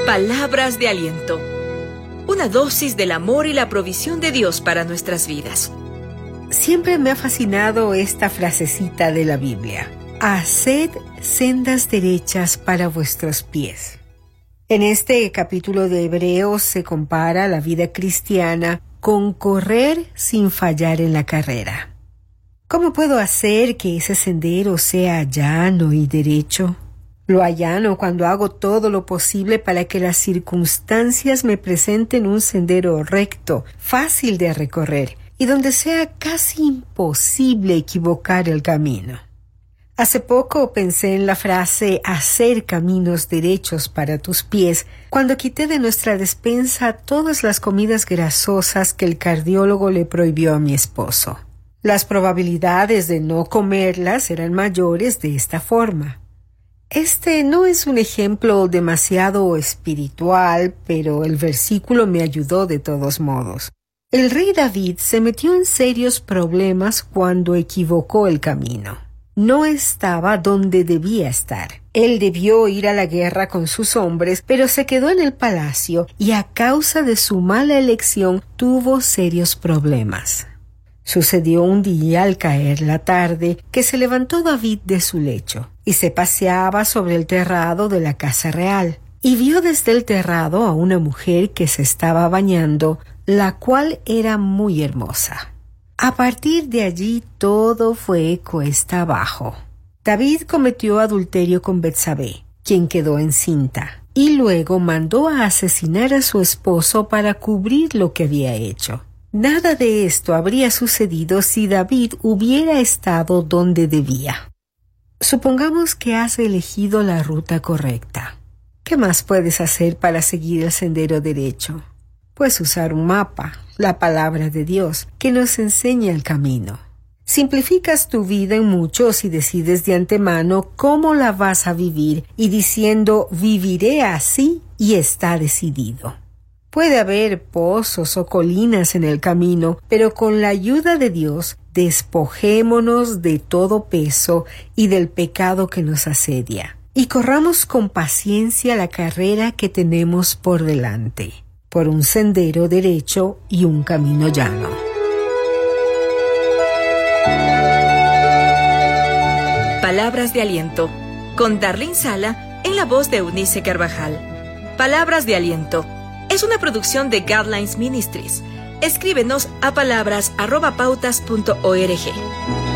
Palabras de aliento. Una dosis del amor y la provisión de Dios para nuestras vidas. Siempre me ha fascinado esta frasecita de la Biblia. Haced sendas derechas para vuestros pies. En este capítulo de Hebreos se compara la vida cristiana con correr sin fallar en la carrera. ¿Cómo puedo hacer que ese sendero sea llano y derecho? Lo allano cuando hago todo lo posible para que las circunstancias me presenten un sendero recto, fácil de recorrer y donde sea casi imposible equivocar el camino. Hace poco pensé en la frase hacer caminos derechos para tus pies cuando quité de nuestra despensa todas las comidas grasosas que el cardiólogo le prohibió a mi esposo. Las probabilidades de no comerlas eran mayores de esta forma. Este no es un ejemplo demasiado espiritual, pero el versículo me ayudó de todos modos. El rey David se metió en serios problemas cuando equivocó el camino. No estaba donde debía estar. Él debió ir a la guerra con sus hombres, pero se quedó en el palacio y a causa de su mala elección tuvo serios problemas. Sucedió un día al caer la tarde que se levantó David de su lecho y se paseaba sobre el terrado de la casa real y vio desde el terrado a una mujer que se estaba bañando, la cual era muy hermosa. A partir de allí todo fue cuesta abajo. David cometió adulterio con Betsabé, quien quedó encinta, y luego mandó a asesinar a su esposo para cubrir lo que había hecho. Nada de esto habría sucedido si David hubiera estado donde debía. Supongamos que has elegido la ruta correcta. ¿Qué más puedes hacer para seguir el sendero derecho? Puedes usar un mapa, la palabra de Dios, que nos enseña el camino. Simplificas tu vida en mucho si decides de antemano cómo la vas a vivir y diciendo viviré así y está decidido. Puede haber pozos o colinas en el camino, pero con la ayuda de Dios, despojémonos de todo peso y del pecado que nos asedia, y corramos con paciencia la carrera que tenemos por delante, por un sendero derecho y un camino llano. Palabras de aliento, con Darlene Sala en la voz de Eunice Carvajal. Palabras de aliento es una producción de Guidelines Ministries. Escríbenos a palabras@pautas.org.